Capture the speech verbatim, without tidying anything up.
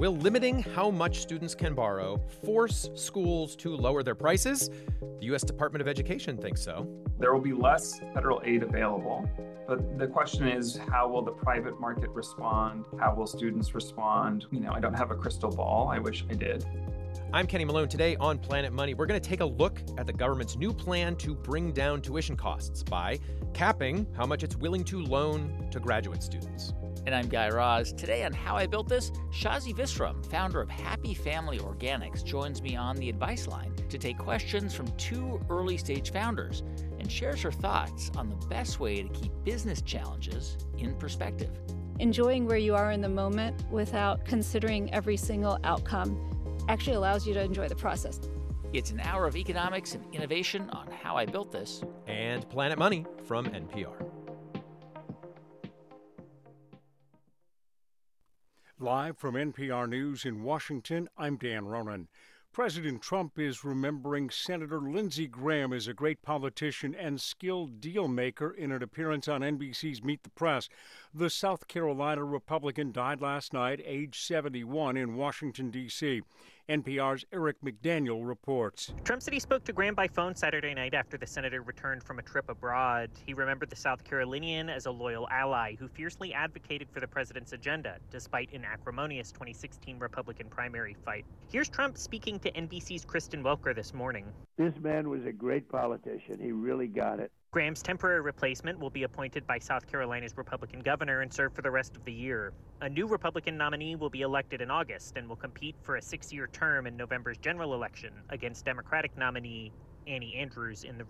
Will limiting how much students can borrow force schools to lower their prices? The U S Department of Education thinks so. There will be less federal aid available, but the question is, how will the private market respond? How will students respond? You know, I don't have a crystal ball. I wish I did. I'm Kenny Malone. Today on Planet Money, we're going to take a look at the government's new plan to bring down tuition costs by capping how much it's willing to loan to graduate students. And I'm Guy Raz. Today on How I Built This, Shazi Visram, founder of Happy Family Organics, joins me on the advice line to take questions from two early-stage founders and shares her thoughts on the best way to keep business challenges in perspective. Enjoying where you are in the moment without considering every single outcome actually allows you to enjoy the process. It's an hour of economics and innovation on How I Built This. And Planet Money from N P R. Live from N P R News in Washington, I'm Dan Ronan. President Trump is remembering Senator Lindsey Graham as a great politician and skilled deal maker in an appearance on N B C's Meet the Press. The South Carolina Republican died last night, age seventy-one, in Washington, D C N P R's Eric McDaniel reports. Trump said he spoke to Graham by phone Saturday night after the senator returned from a trip abroad. He remembered the South Carolinian as a loyal ally who fiercely advocated for the president's agenda, despite an acrimonious twenty sixteen Republican primary fight. Here's Trump speaking to N B C's Kristen Welker this morning. This man was a great politician. He really got it. Graham's temporary replacement will be appointed by South Carolina's Republican governor and serve for the rest of the year. A new Republican nominee will be elected in August and will compete for a six-year term in November's general election against Democratic nominee Annie Andrews in the